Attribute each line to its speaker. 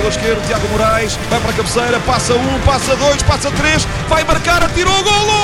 Speaker 1: pelo esquerdo, Tiago Moraes, vai para a cabeceira, passa um, passa dois, passa três, vai marcar, atirou o golo!